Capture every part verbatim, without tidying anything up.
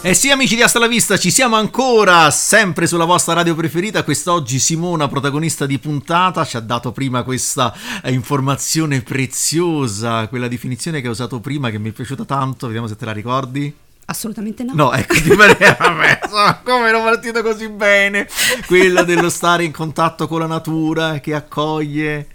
Eh sì, amici di Hasta la Vista, ci siamo ancora, sempre sulla vostra radio preferita. Quest'oggi Simona, protagonista di puntata, ci ha dato prima questa eh, informazione preziosa, quella definizione che ha usato prima che mi è piaciuta tanto, vediamo se te la ricordi. Assolutamente no. No, ecco, ti pare- vabbè, insomma, come ero partito così bene, quella dello stare in contatto con la natura che accoglie.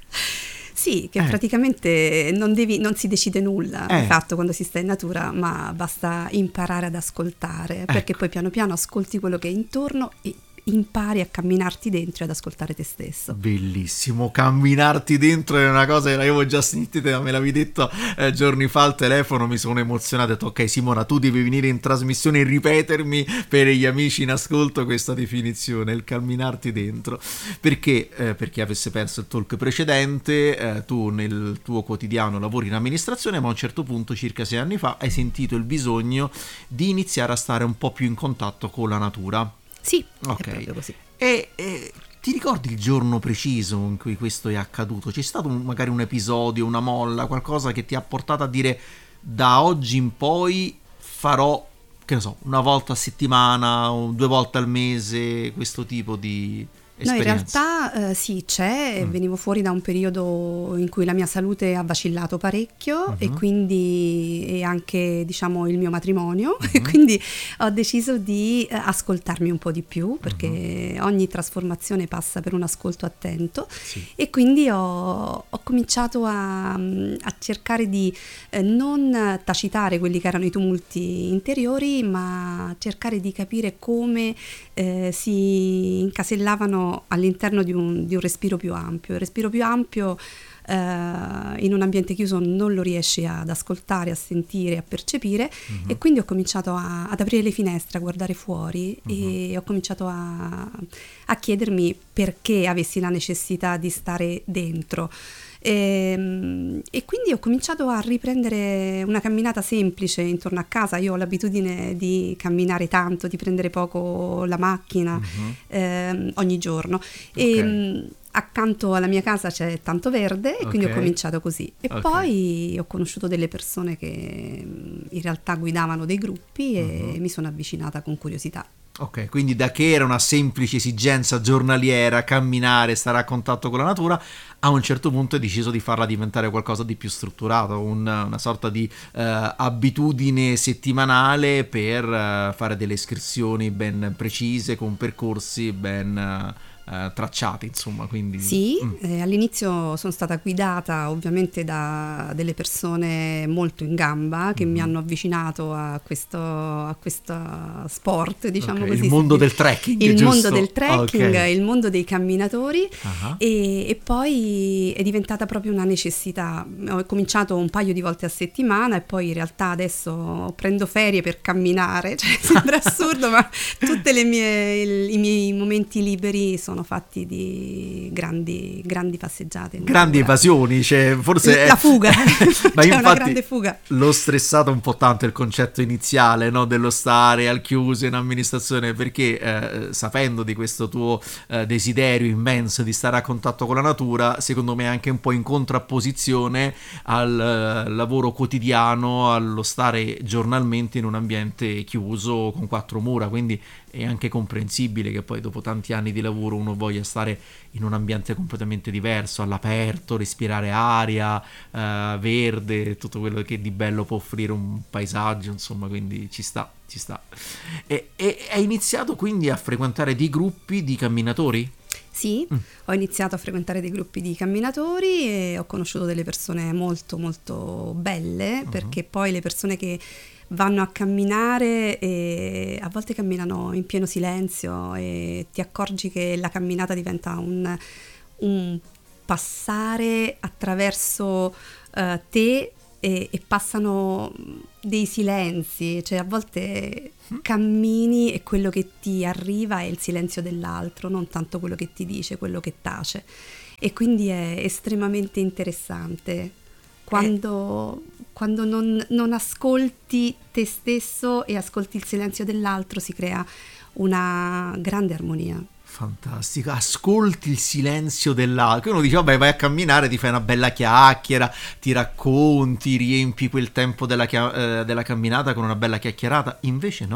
Sì, che Eh. praticamente non, devi, non si decide nulla, Eh. di fatto, quando si sta in natura, ma basta imparare ad ascoltare, perché Ecco. poi piano piano ascolti quello che è intorno e impari a camminarti dentro e ad ascoltare te stesso. Bellissimo, camminarti dentro è una cosa che l'avevo già sentita, me l'avevi detto eh, giorni fa al telefono, mi sono emozionato, ho detto ok Simona, tu devi venire in trasmissione e ripetermi per gli amici in ascolto questa definizione, il camminarti dentro, perché eh, per chi avesse perso il talk precedente, eh, tu nel tuo quotidiano lavori in amministrazione, ma a un certo punto, circa sei anni fa, hai sentito il bisogno di iniziare a stare un po' più in contatto con la natura. Sì, Ok. è proprio così. E, e ti ricordi il giorno preciso in cui questo è accaduto? C'è stato un- magari un episodio, una molla, qualcosa che ti ha portato a dire da oggi in poi farò, che ne so, una volta a settimana o due volte al mese questo tipo di No, in esperienza? realtà eh, sì, c'è, Mm. venivo fuori da un periodo in cui la mia salute ha vacillato parecchio e Mhm. quindi e anche diciamo il mio matrimonio e Mhm. quindi ho deciso di eh, ascoltarmi un po' di più, perché ogni trasformazione passa per un ascolto attento. Sì. E quindi ho, ho cominciato a, a cercare di eh, non tacitare quelli che erano i tumulti interiori, ma cercare di capire come eh, si incasellavano all'interno di un, di un respiro più ampio. Il respiro più ampio eh, in un ambiente chiuso non lo riesci ad ascoltare, a sentire, a percepire, Mhm. e quindi ho cominciato a- ad aprire le finestre, a guardare fuori Mhm. e ho cominciato a, a chiedermi perché avessi la necessità di stare dentro. E, e quindi ho cominciato a riprendere una camminata semplice intorno a casa. Io ho l'abitudine di camminare tanto, di prendere poco la macchina Mhm. ehm, ogni giorno. E, Ok. mh, accanto alla mia casa c'è tanto verde e quindi Ok. ho cominciato così. E Ok. poi ho conosciuto delle persone che mh, in realtà guidavano dei gruppi e Mhm. mi sono avvicinata con curiosità. Ok, quindi da che era una semplice esigenza giornaliera, camminare, stare a contatto con la natura, a un certo punto hai deciso di farla diventare qualcosa di più strutturato, un- una sorta di eh, abitudine settimanale per eh, fare delle escursioni ben precise, con percorsi ben eh, eh, tracciati, insomma, quindi... Sì, Mm. eh, all'inizio sono stata guidata ovviamente da delle persone molto in gamba che mi Mhm. hanno avvicinato a questo, a questo sport, diciamo Ok, così. il mondo si- del trekking, il giusto? mondo del trekking, Ok. il mondo dei camminatori. Ah. E, e poi è diventata proprio una necessità. Ho cominciato un paio di volte a settimana e poi in realtà adesso prendo ferie per camminare, cioè, sembra assurdo, ma tutti i miei momenti liberi sono fatti di grandi, grandi passeggiate in Grandi natura. evasioni, cioè forse... La è- fuga, Ma c'è una infatti grande fuga. l'ho stressato un po' tanto il concetto iniziale, no, dello stare al chiuso in amministrazione, perché eh, sapendo di questo tuo eh, desiderio immenso di stare a contatto con la natura, secondo me è anche un po' in contrapposizione al eh, lavoro quotidiano, allo stare giornalmente in un ambiente chiuso con quattro mura, quindi è anche comprensibile che poi dopo tanti anni di lavoro uno voglia stare in un ambiente completamente diverso, all'aperto, respirare aria, eh, verde, tutto quello che di bello può offrire un paesaggio, insomma, quindi ci sta, ci sta. E, e hai iniziato quindi a frequentare dei gruppi di camminatori? Sì, Mm. ho iniziato a frequentare dei gruppi di camminatori e ho conosciuto delle persone molto molto belle, Mhm. perché poi le persone che vanno a camminare e a volte camminano in pieno silenzio e ti accorgi che la camminata diventa un, un passare attraverso eh, te e, e passano dei silenzi, cioè a volte cammini e quello che ti arriva è il silenzio dell'altro, non tanto quello che ti dice, quello che tace, e quindi è estremamente interessante quando, quando non, non ascolti te stesso e ascolti il silenzio dell'altro, si crea una grande armonia. Fantastico, ascolti il silenzio dell'altro. Che uno dice, vabbè, vai a camminare, ti fai una bella chiacchiera, ti racconti, riempi quel tempo della, chia- eh, della camminata con una bella chiacchierata. Invece no.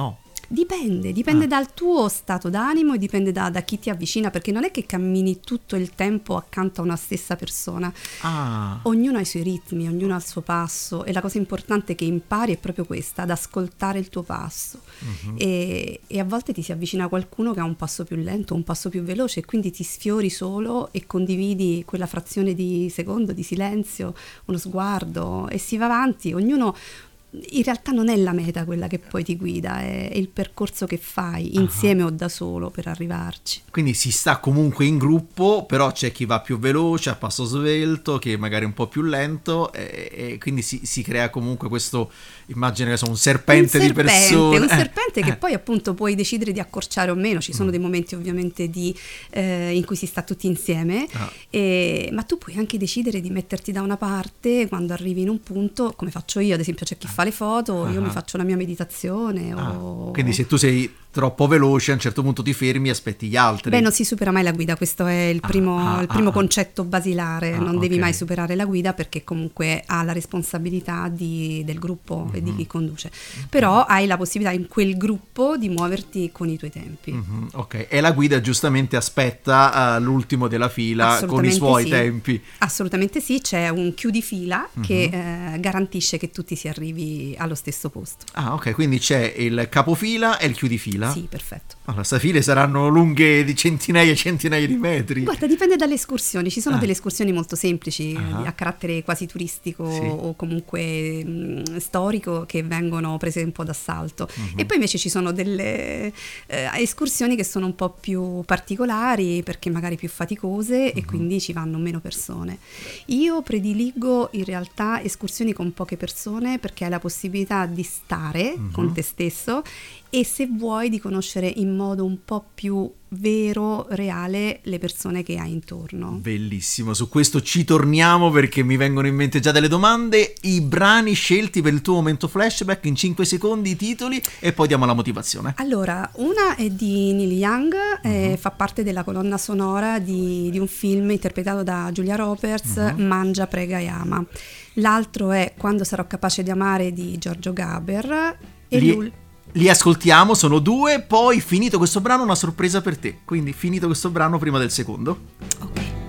Dipende, dipende Ah. dal tuo stato d'animo e dipende da, da chi ti avvicina, perché non è che cammini tutto il tempo accanto a una stessa persona. Ah, Ognuno ha i suoi ritmi, ognuno ha il suo passo, e la cosa importante che impari è proprio questa, ad ascoltare il tuo passo. mhm. E, e a volte ti si avvicina qualcuno che ha un passo più lento, un passo più veloce, e quindi ti sfiori solo e condividi quella frazione di secondo di silenzio, uno sguardo, e si va avanti. Ognuno, in realtà non è la meta quella che poi ti guida, è, è il percorso che fai insieme o da solo per arrivarci. Quindi si sta comunque in gruppo, però c'è chi va più veloce, a passo svelto, che magari è un po' più lento, e, e quindi si, si crea comunque questo, immagino che sia un serpente, un di serpente, persone. un Eh, serpente che eh. poi appunto puoi decidere di accorciare o meno. Ci sono Mm. dei momenti ovviamente di, eh, in cui si sta tutti insieme, Ah. e- ma tu puoi anche decidere di metterti da una parte quando arrivi in un punto, come faccio io, ad esempio c'è chi fa le foto, io Ah. mi faccio la mia meditazione. Ah, o... quindi se tu sei troppo veloce, a un certo punto ti fermi e aspetti gli altri. Beh, non si supera mai la guida, questo è il Ah, primo, ah, il primo ah, concetto basilare. ah, Non devi ok. mai superare la guida, perché comunque ha la responsabilità di- del gruppo e di Mhm. chi conduce. Però hai la possibilità in quel gruppo di muoverti con i tuoi tempi. Mhm, ok, e la guida giustamente aspetta eh, l'ultimo della fila con i Assolutamente suoi sì. tempi. Assolutamente sì, c'è un chiudifila che Mhm. eh, garantisce che tutti si arrivi allo stesso posto. Ah, ok, quindi c'è il capofila e il chiudifila. Sì, perfetto. Allora, queste file saranno lunghe di centinaia e centinaia di metri. Guarda, dipende dalle escursioni. Ci sono Ah. delle escursioni molto semplici, eh, Ah. a carattere quasi turistico Sì. o comunque mh, storico, che vengono prese un po' d'assalto. Mhm. E poi invece ci sono delle eh, escursioni che sono un po' più particolari, perché magari più faticose, e Mhm. quindi ci vanno meno persone. Io prediligo in realtà escursioni con poche persone, perché hai la possibilità di stare Mhm. con te stesso, e se vuoi di conoscere in modo un po' più vero, reale, le persone che hai intorno. Bellissimo, su questo ci torniamo perché mi vengono in mente già delle domande. I brani scelti per il tuo momento flashback, in cinque secondi i titoli, e poi diamo la motivazione. Allora, una è di Neil Young, eh, Mhm. fa parte della colonna sonora di, di un film interpretato da Julia Roberts, Mhm. Mangia, prega e ama. L'altro è Quando sarò capace di amare di Giorgio Gaber. E Li- l'ul- Li ascoltiamo, sono due, poi finito questo brano una sorpresa per te, quindi finito questo brano prima del secondo. ok.